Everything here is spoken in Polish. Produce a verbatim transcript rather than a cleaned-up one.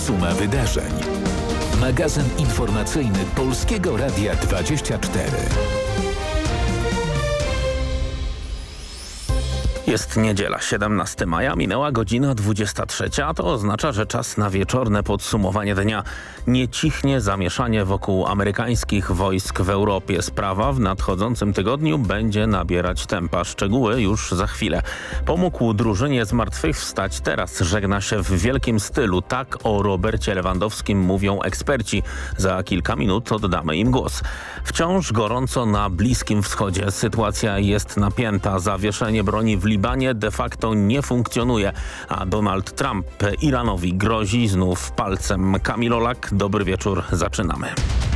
suma wydarzeń. Magazyn informacyjny Polskiego Radia dwadzieścia cztery. Jest niedziela, siedemnastego maja, minęła godzina dwudziesta trzecia, a to oznacza, że czas na wieczorne podsumowanie dnia. Nie cichnie zamieszanie wokół amerykańskich wojsk w Europie. Sprawa w nadchodzącym tygodniu będzie nabierać tempa. Szczegóły już za chwilę. Pomógł drużynie zmartwychwstać teraz. Żegna się w wielkim stylu. Tak o Robercie Lewandowskim mówią eksperci. Za kilka minut oddamy im głos. Wciąż gorąco na Bliskim Wschodzie. Sytuacja jest napięta. Zawieszenie broni w Libanie de facto nie funkcjonuje, a Donald Trump Iranowi grozi znów palcem. Kamil Olak, dobry wieczór, zaczynamy.